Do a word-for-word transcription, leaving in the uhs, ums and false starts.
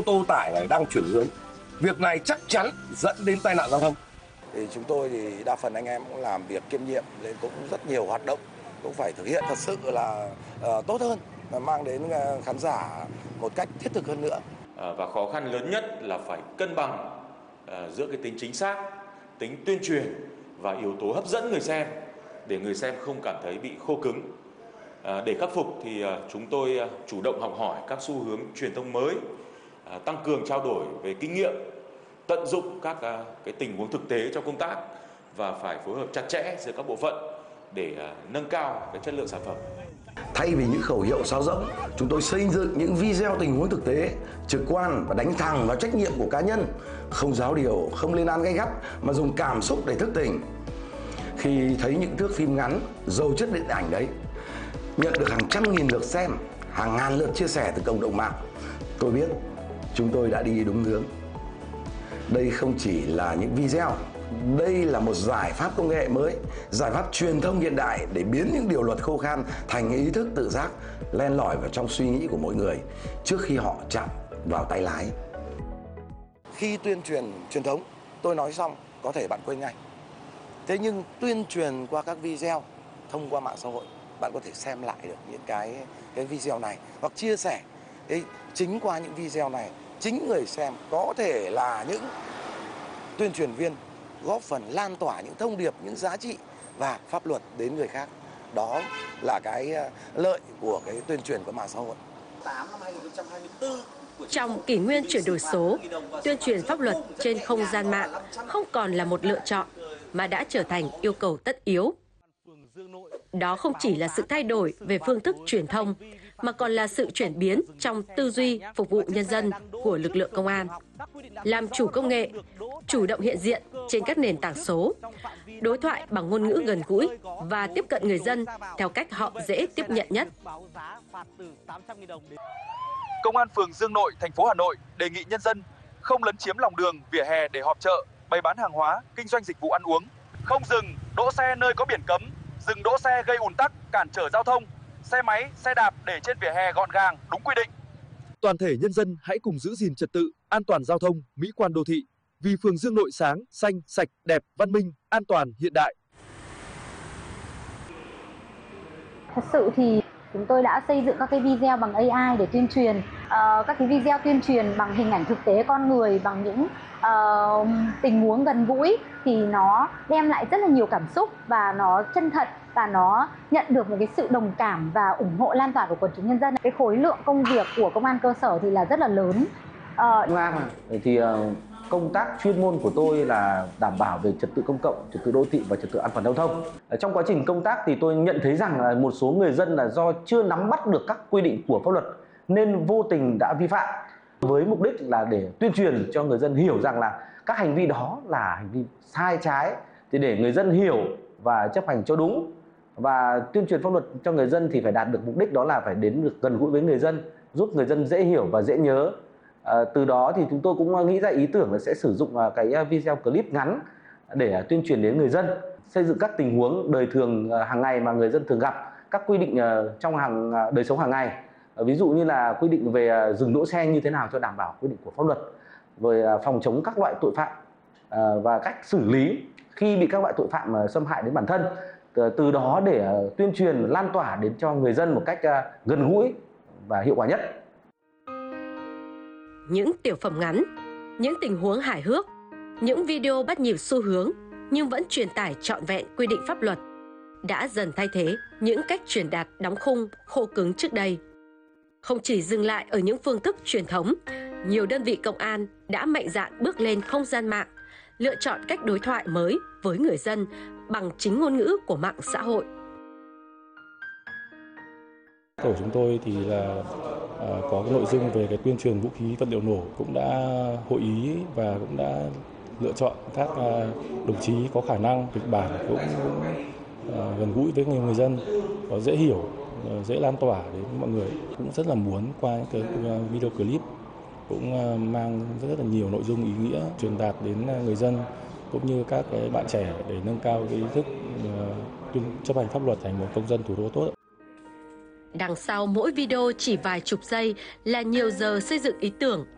tô tải này đang chuyển hướng. Việc này chắc chắn dẫn đến tai nạn giao thông. Thì chúng tôi thì đa phần anh em cũng làm việc kiêm nhiệm nên cũng rất nhiều hoạt động cũng phải thực hiện thật sự là uh, tốt hơn, mang đến uh, khán giả một cách thiết thực hơn nữa. À, và khó khăn lớn nhất là phải cân bằng uh, giữa cái tính chính xác, tính tuyên truyền và yếu tố hấp dẫn người xem để người xem không cảm thấy bị khô cứng. À, để khắc phục thì uh, chúng tôi uh, chủ động học hỏi các xu hướng truyền thông mới, uh, tăng cường trao đổi về kinh nghiệm, tận dụng các uh, cái tình huống thực tế trong công tác và phải phối hợp chặt chẽ giữa các bộ phận để uh, nâng cao cái chất lượng sản phẩm. Thay vì những khẩu hiệu sáo rỗng, chúng tôi xây dựng những video tình huống thực tế, trực quan và đánh thẳng vào trách nhiệm của cá nhân, không giáo điều, không lên án gay gắt mà dùng cảm xúc để thức tỉnh. Khi thấy những thước phim ngắn giàu chất điện ảnh đấy nhận được hàng trăm nghìn lượt xem, hàng ngàn lượt chia sẻ từ cộng đồng mạng, tôi biết chúng tôi đã đi đúng hướng. Đây không chỉ là những video, đây là một giải pháp công nghệ mới, giải pháp truyền thông hiện đại để biến những điều luật khô khan thành ý thức tự giác len lỏi vào trong suy nghĩ của mỗi người trước khi họ chạm vào tay lái. Khi tuyên truyền truyền thống, tôi nói xong có thể bạn quên ngay. Thế nhưng tuyên truyền qua các video thông qua mạng xã hội, bạn có thể xem lại được những cái cái video này hoặc chia sẻ. Thế chính qua những video này, chính người xem có thể là những tuyên truyền viên góp phần lan tỏa những thông điệp, những giá trị và pháp luật đến người khác. Đó là cái lợi của cái tuyên truyền của mạng xã hội. Trong kỷ nguyên chuyển đổi số, tuyên truyền pháp luật trên không gian mạng không còn là một lựa chọn mà đã trở thành yêu cầu tất yếu. Đó không chỉ là sự thay đổi về phương thức truyền thông, mà còn là sự chuyển biến trong tư duy phục vụ nhân dân của lực lượng công an. Làm chủ công nghệ, chủ động hiện diện trên các nền tảng số, đối thoại bằng ngôn ngữ gần gũi và tiếp cận người dân theo cách họ dễ tiếp nhận nhất. Công an phường Dương Nội, thành phố Hà Nội đề nghị nhân dân không lấn chiếm lòng đường, vỉa hè để họp chợ, bày bán hàng hóa, kinh doanh dịch vụ ăn uống, không dừng, đỗ xe nơi có biển cấm, dừng đỗ xe gây ùn tắc, cản trở giao thông, xe máy, xe đạp để trên vỉa hè gọn gàng, đúng quy định. Toàn thể nhân dân hãy cùng giữ gìn trật tự, an toàn giao thông, mỹ quan đô thị, vì phường Dương Nội sáng, xanh, sạch, đẹp, văn minh, an toàn, hiện đại. Thật sự thì chúng tôi đã xây dựng các cái video bằng a i để tuyên truyền, uh, các cái video tuyên truyền bằng hình ảnh thực tế con người, bằng những uh, tình huống gần gũi thì nó đem lại rất là nhiều cảm xúc và nó chân thật và nó nhận được một cái sự đồng cảm và ủng hộ lan tỏa của quần chúng nhân dân. Cái khối lượng công việc của công an cơ sở thì là rất là lớn. Công an thì công tác chuyên môn của tôi là đảm bảo về trật tự công cộng, trật tự đô thị và trật tự an toàn giao thông. Trong quá trình công tác thì tôi nhận thấy rằng là một số người dân là do chưa nắm bắt được các quy định của pháp luật nên vô tình đã vi phạm, với mục đích là để tuyên truyền cho người dân hiểu rằng là các hành vi đó là hành vi sai trái, thì để người dân hiểu và chấp hành cho đúng. Và tuyên truyền pháp luật cho người dân thì phải đạt được mục đích đó là phải đến được gần gũi với người dân, giúp người dân dễ hiểu và dễ nhớ. À, từ đó thì chúng tôi cũng nghĩ ra ý tưởng là sẽ sử dụng cái video clip ngắn để tuyên truyền đến người dân, xây dựng các tình huống đời thường hàng ngày mà người dân thường gặp, các quy định trong hàng đời sống hàng ngày, ví dụ như là quy định về dừng đỗ xe như thế nào cho đảm bảo quy định của pháp luật, rồi phòng chống các loại tội phạm và cách xử lý khi bị các loại tội phạm xâm hại đến bản thân. Từ đó để tuyên truyền lan tỏa đến cho người dân một cách gần gũi và hiệu quả nhất. Những tiểu phẩm ngắn, những tình huống hài hước, những video bắt nhịp xu hướng nhưng vẫn truyền tải trọn vẹn quy định pháp luật đã dần thay thế những cách truyền đạt đóng khung khô cứng trước đây. Không chỉ dừng lại ở những phương thức truyền thống, nhiều đơn vị công an đã mạnh dạn bước lên không gian mạng, lựa chọn cách đối thoại mới với người dân bằng chính ngôn ngữ của mạng xã hội. Tổ chúng tôi thì là uh, có cái nội dung về cái tuyên truyền vũ khí vật liệu nổ cũng đã hội ý và cũng đã lựa chọn các uh, đồng chí có khả năng kịch bản cũng, cũng uh, gần gũi với người, người dân, có dễ hiểu, uh, dễ lan tỏa đến mọi người. Cũng rất là muốn qua những cái uh, video clip cũng uh, mang rất là nhiều nội dung ý nghĩa truyền đạt đến uh, người dân cũng như các cái bạn trẻ để nâng cao cái ý thức uh, chấp hành pháp luật thành một công dân thủ đô tốt. Đằng sau mỗi video chỉ vài chục giây là nhiều giờ xây dựng ý tưởng,